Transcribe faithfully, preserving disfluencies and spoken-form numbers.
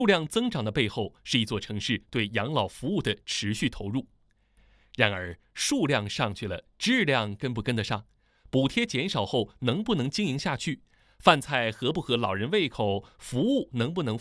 数量增长的背后是一座城市对养老服务的持续投入。然而，数量上去了，质量跟不跟得上？补贴减少后能不能经营下去？饭菜合不合老人胃口？服务能不能